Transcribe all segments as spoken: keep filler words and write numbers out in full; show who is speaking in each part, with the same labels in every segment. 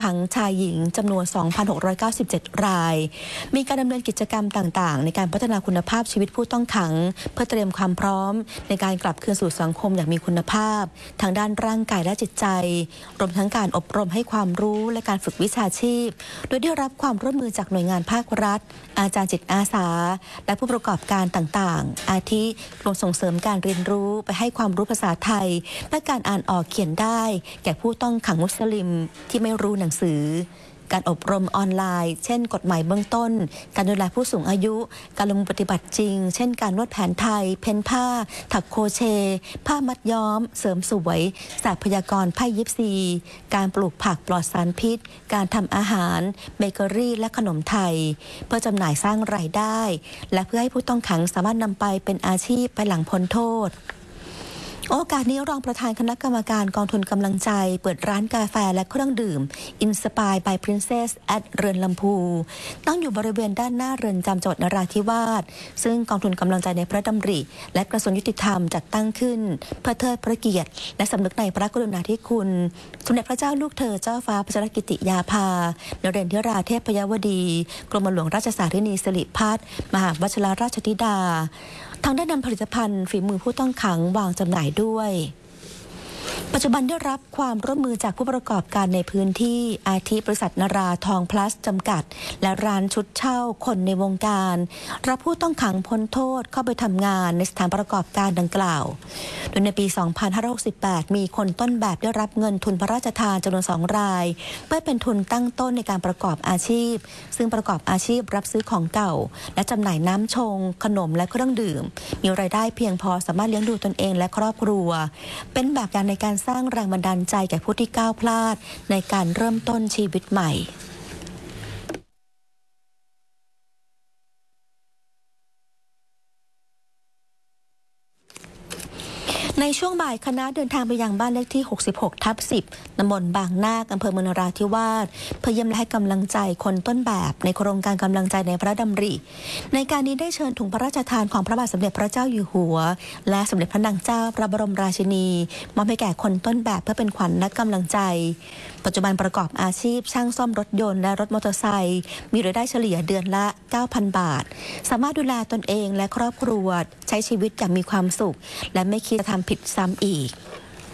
Speaker 1: ทั้งชายหญิงจำนวน สองพันหกร้อยเก้าสิบเจ็ด รายมีการดำเนินกิจกรรมต่างๆในการพัฒนาคุณภาพชีวิตผู้ต้องขังเพื่อเตรียมความพร้อมในการกลับคืนสู่สังคมอย่างมีคุณภาพทางด้านร่างกายและจิตใจรวมทั้งการอบรมให้ความรู้และการฝึกวิชาชีพโดยได้รับความร่วมมือจากหน่วยงานภาครัฐอาจารย์จิตอาสาและผู้ประกอบการต่างๆอาทิกรมส่งเสริมการเรียนรู้ไปให้ความรู้ภาษาไทยและการอ่านออกเขียนได้แก่ผู้ต้องขังมุสลิมที่ไม่รู้หนังสือการอบรมออนไลน์เช่นกฎหมายเบื้องต้นการดูแลผู้สูงอายุการลงมือปฏิบัติจริงเช่นการนวดแผนไทยเพ้นผ้าถักโครเชต์ผ้ามัดย้อมเสริมสวยศาสตร์พยากรณ์ไพ่ยิปซีการปลูกผักปลอดสารพิษการทำอาหารเบเกอรี่และขนมไทยเพื่อจำหน่ายสร้างรายได้และเพื่อให้ผู้ต้องขังสามารถนำไปเป็นอาชีพภายหลังพ้นโทษโอกาสนี้รองประธานคณะกรรมการกองทุนกำลังใจเปิดร้านกาแฟและเครื่องดื่ม Inspire by Princess at เรือนลำพูตั้งอยู่บริเวณด้านหน้าเรือนจำจังหวัดนราธิวาสซึ่งกองทุนกำลังใจในพระดำริและกระทรวงยุติธรรมจัดตั้งขึ้นเพื่อเทิดพระเกียรติและสำนึกในพระกรุณาธิคุณสมเด็จพระเจ้าลูกเธอเจ้าฟ้าพัชรกิติยาภานเรนทิราเทพยวดีกรมหลวงราชสารินีสิริพัฒน์มหาวชิรราชธิดาทางได้นำผลิตภัณฑ์ฝีมือผู้ต้องขังวางจำหน่ายด้วยปัจจุบันได้รับความร่วมมือจากผู้ประกอบการในพื้นที่อาทิบริษัทนราทองพลัสจำกัดและร้านชุดเช่าคนในวงการรับผู้ต้องขังพ้นโทษเข้าไปทำงานในสถานประกอบการดังกล่าวโดยในปี สองพันห้าร้อยหกสิบแปด มีคนต้นแบบได้รับเงินทุนพระราชทานจำนวนสองรายเพื่อเป็นทุนตั้งต้นในการประกอบอาชีพซึ่งประกอบอาชีพรับซื้อของเก่าและจำหน่ายน้ำชงขนมและเครื่องดื่มมีรายได้เพียงพอสามารถเลี้ยงดูตนเองและครอบครัวเป็นแบบอย่างในการสร้างแรงบันดาลใจแก่ผู้ที่ก้าวพลาดในการเริ่มต้นชีวิตใหม่ในช่วงบ่ายคณะเดินทางไปยังบ้านเลขที่ หกสิบหกทับสิบ ตำบลบางนาคอำเภอเมืองนราธิวาสเพื่อเยี่ยมและให้กำลังใจคนต้นแบบในโครงการกำลังใจในพระดำริในการนี้ได้เชิญถุงพระราชทานของพระบาทสมเด็จพระเจ้าอยู่หัวและสมเด็จพระนางเจ้าพระบรมราชินีมอบให้แก่คนต้นแบบเพื่อเป็นขวัญและกำลังใจปัจจุบันประกอบอาชีพช่างซ่อมรถยนต์และรถมอเตอร์ไซค์มีรายได้เฉลี่ยเดือนละ เก้าพัน บาทสามารถดูแลตนเองและครอบครัวใช้ชีวิตอย่างมีความสุขและไม่คิดจะทำผิดซ้ำอีก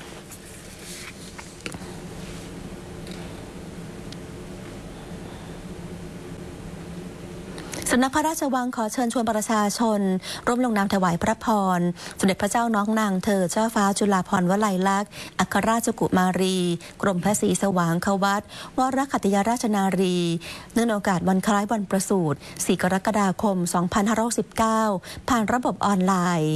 Speaker 1: สำนักพระราชวังขอเชิญชวนประชาชนร่วมลงนามถวายพระพรสมเด็จพระเจ้าน้องนางเธอเจ้าฟ้าจุฬาภรณ์วลัยลักษณ์อัครราชกุมารีกรมพระศรีสว่างควัตรวรขัตติยราชนารีเนื่องในโอกาสวันคล้ายวันประสูติ สี่ กรกฎาคม สองพันห้าร้อยสิบเก้า ผ่านระบบออนไลน์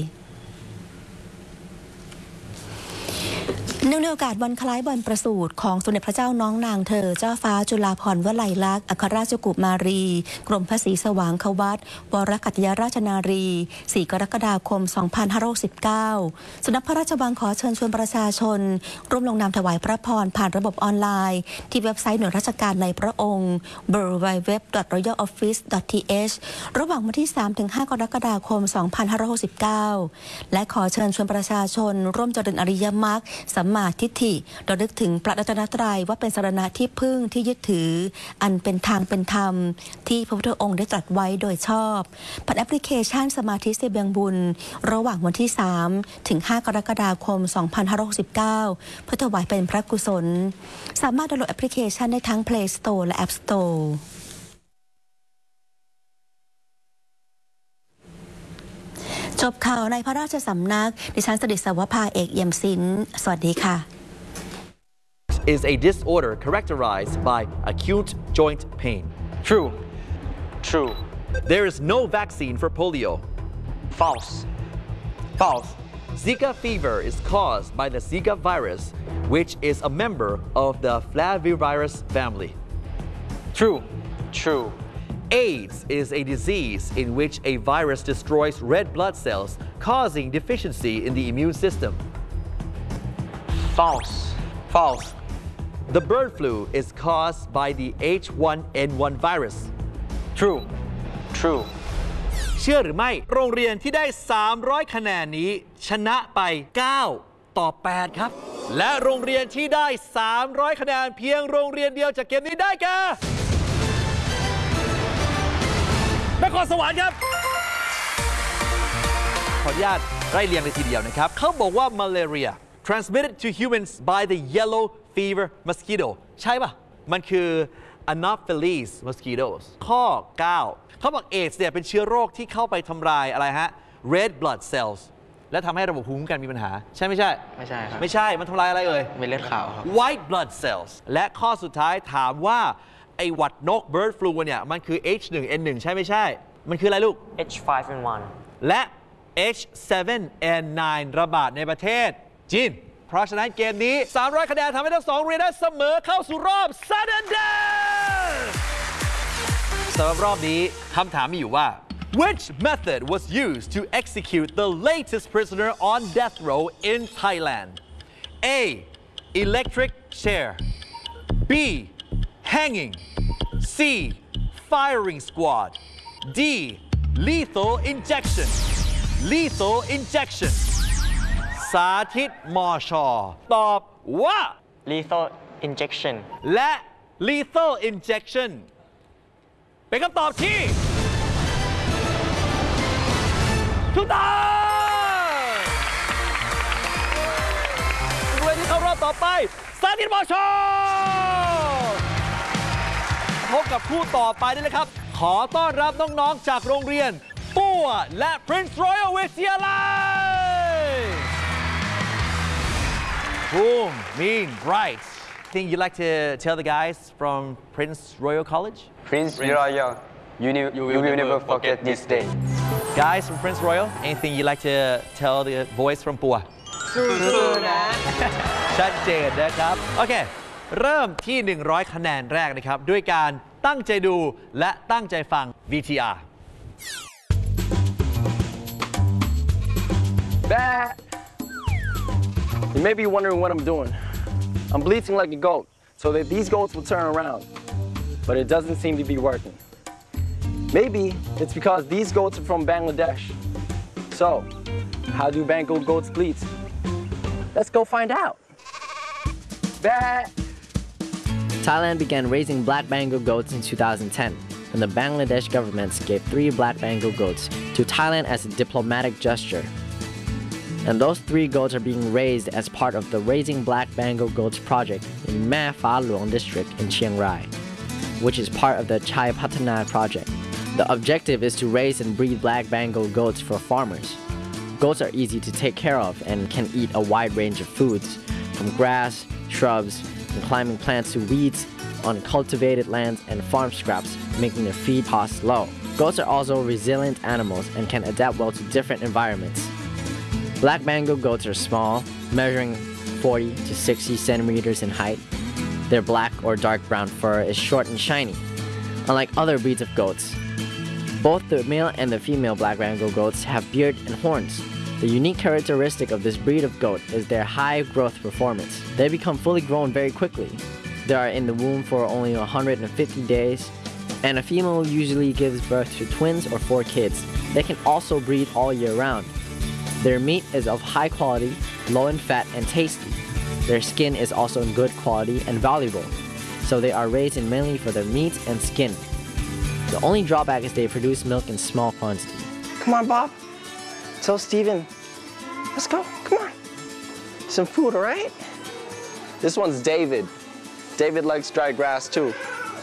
Speaker 1: เนื่องในโอกาสวันคล้ายวันประสูติของสมเด็จพระเจ้าน้องนางเธอเจ้าฟ้าจุฬาภรณ์วลัยลักษณ์อัครราชกุมารีกรมพระศรีสว่างควัตรวรขัตติยราชนารี สี่ กรกฎาคม สองพันห้าร้อยสิบเก้า สำนักพระราชวังขอเชิญชวนประชาชนร่วมลงนามถวายพระพรผ่านระบบออนไลน์ที่เว็บไซต์หน่วยราชการในพระองค์ ดับเบิลยู ดับเบิลยู ดับเบิลยู ดอท รอยัล ออฟฟิศ ดอท ที เอช ระหว่างวันที่ สามถึงห้า กรกฎาคม สองพันห้าร้อยหกสิบเก้า และขอเชิญชวนประชาชนร่วมเจริญอริยมรรคสัมมาทิฏฐิระลึกถึงพระรัตนตรัยว่าเป็นสรณะที่พึ่งที่ยึดถืออันเป็นทางเป็นธรรมที่พระพุทธองค์ได้ตรัสไว้โดยชอบผ่านแอปพลิเคชันสมาธิเสบียงบุญระหว่างวันที่ สามถึงห้า กรกฎาคม สองพันห้าร้อยหกสิบเก้า เพื่อถวายเป็นพระกุศลสามารถดาวน์โหลดแอปพลิเคชันได้ทั้ง Play Store และ App Store จบข่าวในพระราชสำนักดิฉันสดิษฐ์สวภาเอกเอี่ยมศิลป์สวัสดีค่ะ
Speaker 2: is a disorder characterized by acute joint pain.
Speaker 3: True. True.
Speaker 2: There is no vaccine for polio.
Speaker 3: False. False.
Speaker 2: Zika fever is caused by the Zika virus, which is a member of the flavivirus family.
Speaker 3: True. True.
Speaker 2: AIDS is a disease in which a virus destroys red blood cells, causing deficiency in the immune system.
Speaker 3: False. False.
Speaker 2: The bird flu is caused by the H one N one virus.
Speaker 3: True. True.
Speaker 2: เชื่อหรือไม่โรงเรียนที่ได้สามร้อยคะแนนนี้ชนะไปเก้าต่อแปดครับ และโรงเรียนที่ได้สามร้อยคะแนนเพียงโรงเรียนเดียวจากเกมนี้ได้แก่นครสวรรค์ครับขออนุญาตไล่เรียงเลยทีเดียวนะครับเขาบอกว่า malaria transmitted to humans by the yellow fever mosquito ใช่ป่ะ มันคือ Anopheles mosquitoes ข้อ เก้า เขาบอกเอดส์เนี่ยเป็นเชื้อโรคที่เข้าไปทำลายอะไรฮะ red blood cells และทำให้ระบบภูมิคุ้มกันมีปัญหา ใช่ไม่ใช่
Speaker 3: ไม่ใช่ครับ
Speaker 2: ไม่ใช่ มันทำลายอะไรเอ่ย
Speaker 3: เม็ดเลือดขาวครับ
Speaker 2: white blood cells และข้อสุดท้ายถามว่า ไอหวัดนก bird flu เนี่ย มันคือ เอช วัน เอ็น วัน ใช่ไม่ใช่ มันคืออะไรลูก
Speaker 3: เอช ไฟว์ เอ็น วัน
Speaker 2: และ เอช เซเว่น เอ็น ไนน์ ระบาดในประเทศจีน เพราะฉะนั้นเกมนี้ สามร้อย คะแนนทำให้ทั้งสองเรียนได้เสมอเข้าสู่รอบ sudden death สำหรับรอบนี้คำถามมีอยู่ว่า which method was used to execute the latest prisoner on death row in Thailand A electric chair B hanging C firing squad D lethal injection lethal injection สาธิตมอชอตอบว่า
Speaker 3: lethal injection
Speaker 2: และ lethal injection เป็นคำตอบที่ถูกต้องเวทีเข้ารอบต่อไปสาธิตมอชอพบกับคู่ต่อไปได้เลยครับ ขอต้อนรับน้องๆจากโรงเรียนปัวและ Prince Royal วิทยาลัย Boom, mean, bright. Think you'd like to tell the guys from Prince Royal College?
Speaker 4: Prince Royal, you, ne- you will never forget this day.
Speaker 2: Guys from Prince Royal, anything you'd like to tell the boys from ปัว
Speaker 3: สู้ๆนะ
Speaker 2: ชัดเจนนะครับ โอเค เริ่มที่ หนึ่งร้อย คะแนนแรกนะครับ ด้วยการตั้งใจดูและตั้งใจฟัง วี ที อาร์
Speaker 4: Bah! You may be wondering what I'm doing. I'm bleating like a goat so that these goats will turn around. But it doesn't seem to be working. Maybe it's because these goats are from Bangladesh. So, how do Bengal goats bleat? Let's go find out. Bah!
Speaker 5: Thailand began raising black Bengal goats in two thousand ten, when the Bangladesh government gave three black Bengal goats to Thailand as a diplomatic gesture. And those three goats are being raised as part of the Raising Black Bengal Goats project in Mae Pha Luang district in Chiang Rai, which is part of the Chai Patana project. The objective is to raise and breed black Bengal goats for farmers. Goats are easy to take care of and can eat a wide range of foods, from grass, shrubs, and climbing plants to weeds on cultivated lands and farm scraps, making their feed costs low. Goats are also resilient animals and can adapt well to different environments. Black Bengal goats are small, measuring forty to sixty centimeters in height. Their black or dark brown fur is short and shiny, unlike other breeds of goats. Both the male and the female black Bengal goats have beard and horns. The unique characteristic of this breed of goat is their high growth performance. They become fully grown very quickly. They are in the womb for only one hundred fifty days, and a female usually gives birth to twins or four kids. They can also breed all year round. Their meat is of high quality, low in fat, and tasty. Their skin is also in good quality and valuable, so they are raised mainly for their meat and skin. The only drawback is they produce milk in small quantity.
Speaker 4: Come on, Bob. Tell Steven. Let's go. Come on. Some food, all right? This one's David. David likes dry grass too.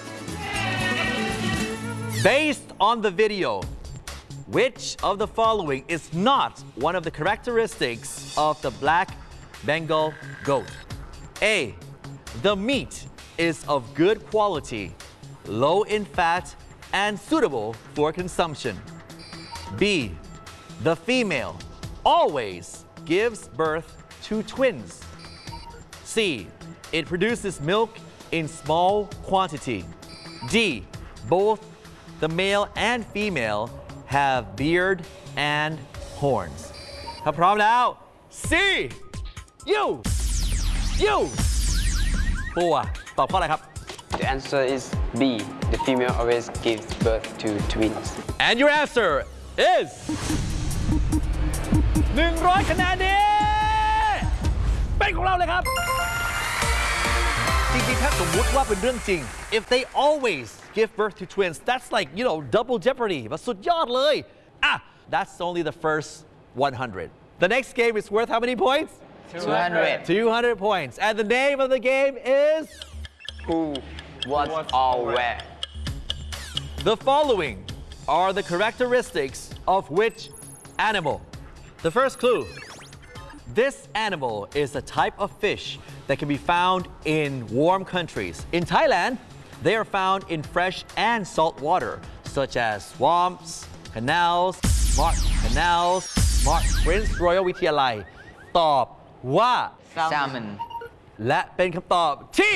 Speaker 2: Based on the video, which of the following is not one of the characteristics of the black Bengal goat? A. The meat is of good quality, low in fat, and suitable for consumption. B. The female always gives birth to twins. C. It produces milk in small quantity. D. Both the male and female have beard and horns. ถ้าพร้อมแล้ว C you you ปัวตอบข้ออะไรครับ
Speaker 6: The answer is B. The female always gives birth to twins.
Speaker 2: and your answer is หนึ่งร้อย คะแนนนี้เป็นของเราเลยครับ จริงๆถ้าสมมุติว่าเป็นเรื่องจริง if they always give birth to twins that's like you know double jeopardy มันสุดยอดเลยอ่ะ that's only the first one hundred the next game is worth how many points
Speaker 6: two hundred
Speaker 2: two hundred points and the name of the game is
Speaker 6: Who what or where
Speaker 2: the following are the characteristics of which animal the first clue this animal is a type of fish that can be found in warm countries. In Thailand, they are found in fresh and salt water, such as swamps, canals, marsh canals, marsh. Prince Royal วิทยาลัยตอบว่า
Speaker 6: salmon
Speaker 2: และเป็นคำตอบที่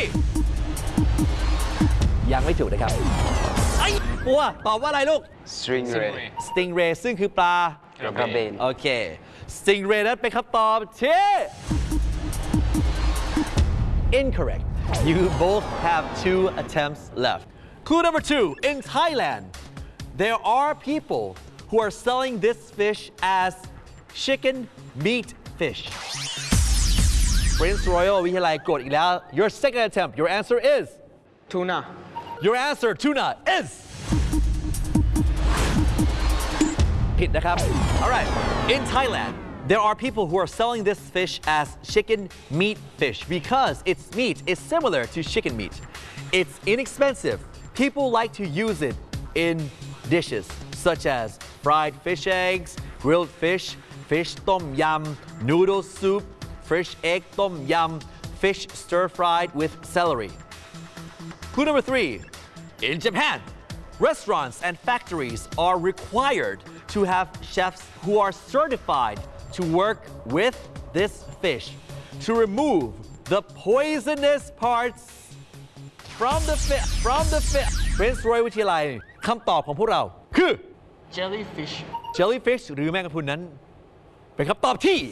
Speaker 2: ยังไม่ถูกนะครับไอ้ปัวตอบว่าอะไรลูก
Speaker 6: stingray
Speaker 2: stingray ซึ่งคือปลาก
Speaker 6: ระเบน
Speaker 2: โอเค stingray นั้นเป็นคำตอบที่ incorrect you both have two attempts left clue number two in Thailand there are people who are selling this fish as chicken meat fish Prince Royal วิทยาลัยกดอีกแล้ว your second attempt your answer is
Speaker 3: tuna
Speaker 2: your answer tuna is ผิดนะครับ alright in Thailand there are people who are selling this fish as chicken meat fish because its meat is similar to chicken meat it's inexpensive people like to use it in dishes such as fried fish eggs grilled fish fish tom yum noodle soup fish egg tom yum fish stir fried with celery clue number three in Japan restaurants and factories are required to have chefs who are certified to work with this fish to remove the poisonous parts from the fish from the fish Prince Royal วิทยาลัยคำตอบของพวกเราคือ
Speaker 3: jellyfish
Speaker 2: jellyfish หรือแมงกะพรุนนั้นเป็นคำตอบที่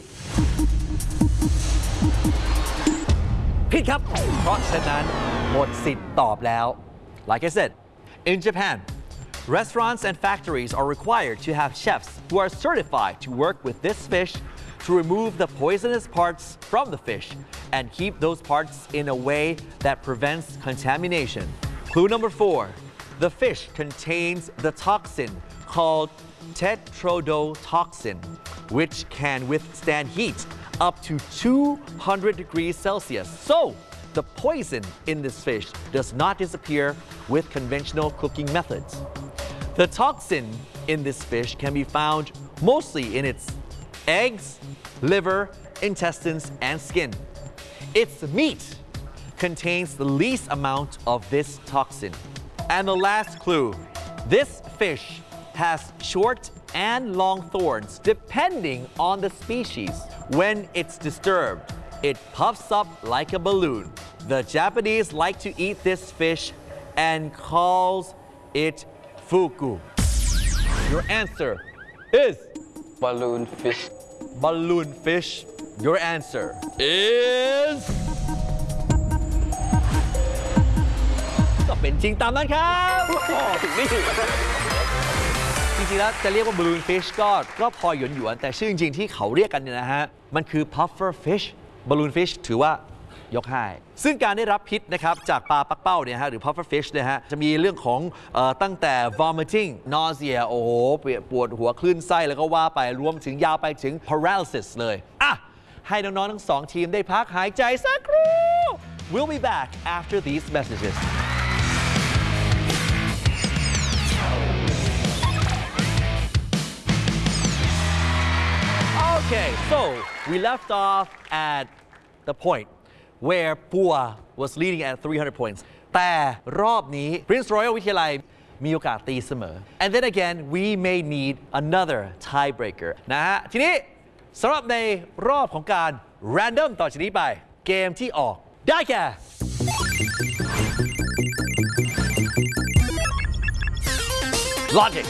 Speaker 2: ผิดครับ เพราะฉะนั้นหมดสิทธิ์ตอบแล้ว like I said in Japan restaurants and factories are required to have chefs who are certified to work with this fish to remove the poisonous parts from the fish and keep those parts in a way that prevents contamination. Clue number four. The fish contains the toxin called tetrodotoxin, which can withstand heat up to two hundred degrees Celsius. So, the poison in this fish does not disappear with conventional cooking methods. The toxin in this fish can be found mostly in its eggs, liver, intestines, and skin. Its meat contains the least amount of this toxin. And the last clue, this fish has short and long thorns depending on the species. When it's disturbed, it puffs up like a balloon. The Japanese like to eat this fish and calls it fugu. Your answer is
Speaker 6: balloon fish
Speaker 2: balloon fish. Your answer is ก็เป็นจริงตามนั้นครับถึงนี่จริงๆแล้วจะเรียกว่า balloon fish ก็ก็พอหยวนหยวนแต่ชื่อจริงๆที่เขาเรียกกันเนี่ยนะฮะมันคือ puffer fish balloon fish ถือว่ายกให้ซึ่งการได้รับพิษนะครับจากปลาปักเป้าเนี่ยฮะหรือ puffer fish เนี่ยฮะจะมีเรื่องของเอ่อตั้งแต่ vomiting nausea โอ้โหปวดหัวคลื่นไส้แล้วก็ว่าไปรวมถึงยาวไปถึง paralysis เลยอ่ะให้น้องๆทั้งสองทีมได้พักหายใจสักครู่ We'll be back after these messages Okay, so we left off at the point where Pua was leading at three hundred points. แต่รอบนี้ Prince Royal วิทยาลัยมีโอกาสตีเสมอ And then again, we may need another tiebreaker นะฮะ ทีนี้สำหรับในรอบของการ random ต่อจากนี้ไป เกมที่ออกได้แก่ Logic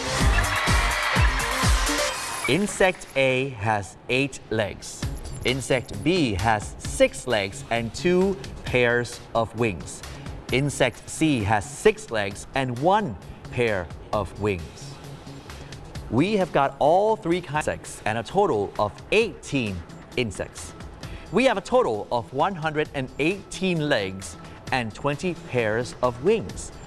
Speaker 2: Insect A has eight legs. Insect B has six legs and two pairs of wings. Insect C has six legs and one pair of wings. We have got all three kinds of insects and a total of eighteen insects. We have a total of one hundred eighteen legs and twenty pairs of wings.